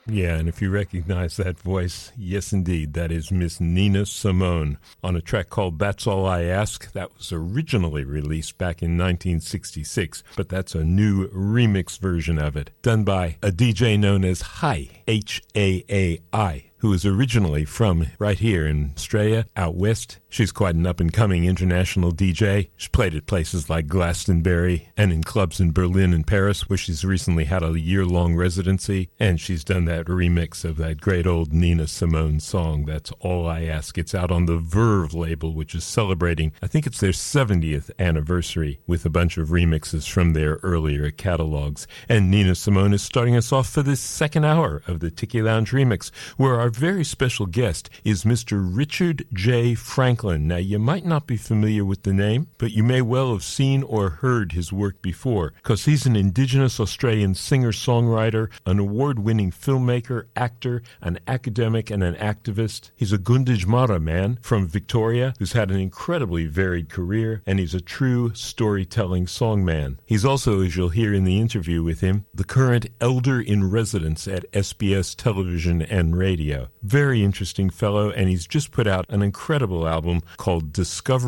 Yeah, and if you recognize that voice, yes, indeed, that is Miss Nina Simone on a track called That's All I Ask. That was originally released back in 1966, but that's a new remix version of it, done by a DJ known as Hai, Haai, who is originally from right here in Australia, out west. She's quite an up-and-coming international DJ. She's played at places like Glastonbury and in clubs in Berlin and Paris, where she's recently had a year-long residency, and she's done that remix of that great old Nina Simone song, That's All I Ask. It's out on the Verve label, which is celebrating, I think it's their 70th anniversary, with a bunch of remixes from their earlier catalogs. And Nina Simone is starting us off for this second hour of the Tiki Lounge Remix, where our very special guest is Mr. Richard J. Franklin. Now, you might not be familiar with the name, but you may well have seen or heard his work before, because he's an Indigenous Australian singer-songwriter, an award-winning filmmaker, actor, an academic, and an activist. He's a Gunditj Mara man from Victoria who's had an incredibly varied career, and he's a true storytelling songman. He's also, as you'll hear in the interview with him, the current elder-in-residence at SBS Television and Radio. Very interesting fellow, and he's just put out an incredible album called Discover